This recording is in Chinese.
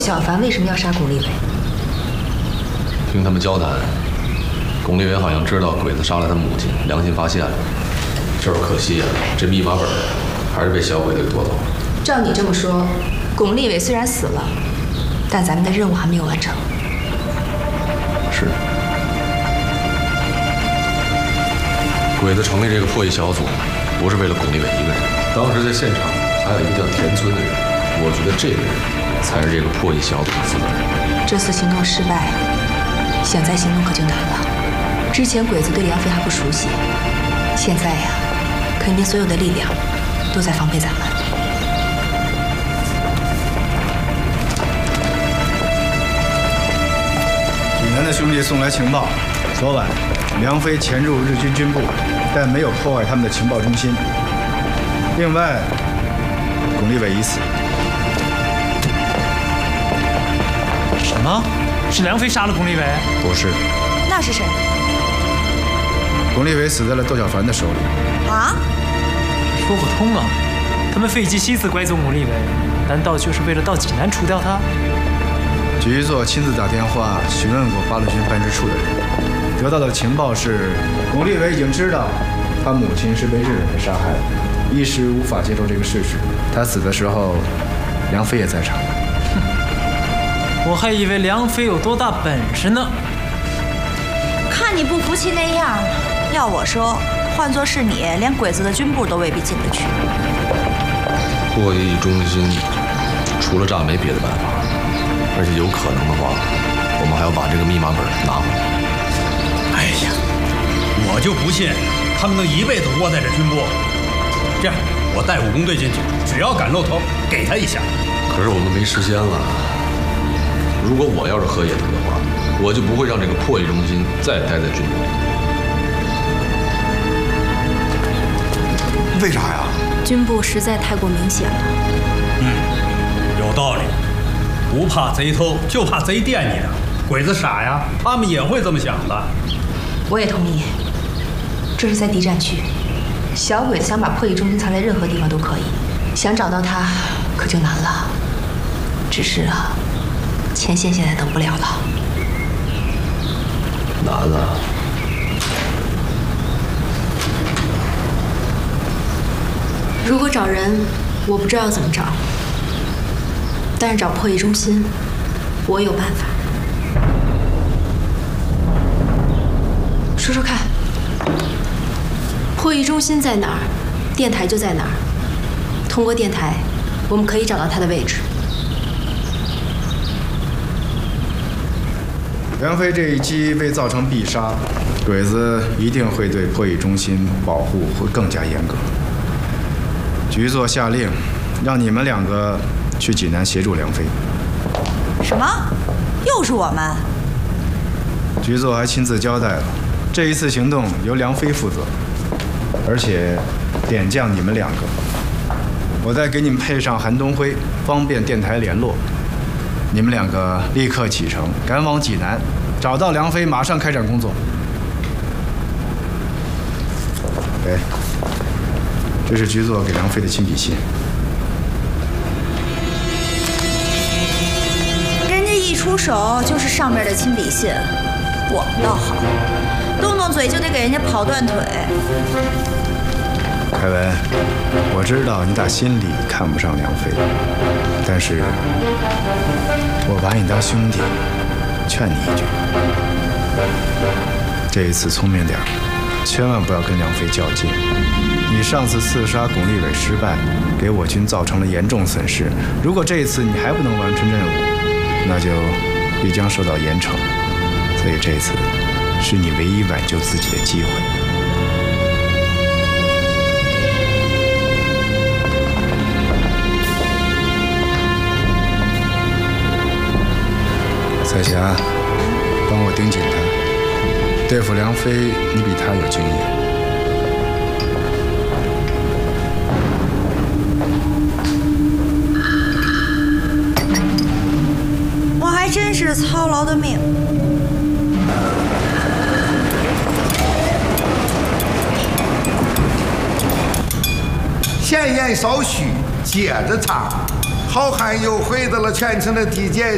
小凡为什么要杀巩立伟？ 听他们交谈，巩立伟好像知道鬼子杀了他母亲，良心发现了。就是可惜呀，这密码本还是被小鬼子给夺走了。 照你这么说，巩立伟虽然死了，但咱们的任务还没有完成。 是。鬼子成立这个破译小组，不是为了巩立伟一个人。当时在现场还有一个叫田村的人，我觉得这个人才是这个破译小组的负责人。 这次行动失败，想再行动可就难了。之前鬼子对梁飞还不熟悉，现在呀，肯定所有的力量都在防备咱们。 济南的兄弟送来情报，昨晚梁飞潜入日军军部，但没有破坏他们的情报中心。另外，巩立伟已死。 什么？是梁飞杀了巩立伟？ 不是。 那是谁？ 巩立伟死在了窦小凡的手里。 啊？ 说不通啊！他们费尽心思拐走巩立伟，难道就是为了到济南除掉他？ 局座亲自打电话询问过八路军办事处的人，得到的情报是，巩立伟已经知道他母亲是被日本人杀害的，一时无法接受这个事实。他死的时候，梁飞也在场。 我还以为梁飞有多大本事呢。 看你不服气那样，要我说，换作是你，连鬼子的军部都未必进得去。 破译中心除了炸没别的办法，而且有可能的话，我们还要把这个密码本拿回来。 哎呀，我就不信他们能一辈子窝在这军部。这样，我带武工队进去，只要敢露头，给他一下。 可是我们没时间了。如果我要是河野图的话，我就不会让这个破译中心再待在军部。 为啥呀？ 军部实在太过明显了。 有道理。不怕贼偷，就怕贼惦记着。鬼子傻呀，他们也会这么想的。 我也同意。这是在敌占区，小鬼子想把破译中心藏在任何地方都可以，想找到他可就难了。只是啊，前线现在等不了了。 难啊！ 如果找人，我不知道要怎么找，但是找破译中心，我有办法。说说看，破译中心在哪儿，电台就在哪儿。通过电台，我们可以找到它的位置。 梁飞这一击未造成必杀，鬼子一定会对破译中心保护会更加严格。局座下令，让你们两个去济南协助梁飞。 什么？又是我们？ 局座还亲自交代了，这一次行动由梁飞负责，而且点将你们两个。我再给你们配上韩东辉，方便电台联络。你们两个立刻启程，赶往济南，找到梁飞，马上开展工作。哎，这是局座给梁飞的亲笔信。 人家一出手就是上面的亲笔信，我们倒好，动动嘴就得给人家跑断腿。 凯文，我知道你打心里看不上梁飞，但是我把你当兄弟，劝你一句，这一次聪明点，千万不要跟梁飞较劲。你上次刺杀巩立伟失败，给我军造成了严重损失。如果这一次你还不能完成任务，那就必将受到严惩。所以这次是你唯一挽救自己的机会。彩霞，帮我盯紧他，对付梁飞，你比他有经验。 我还真是操劳的命。 闲言少叙，接着唱。好汉又回到了全城的地界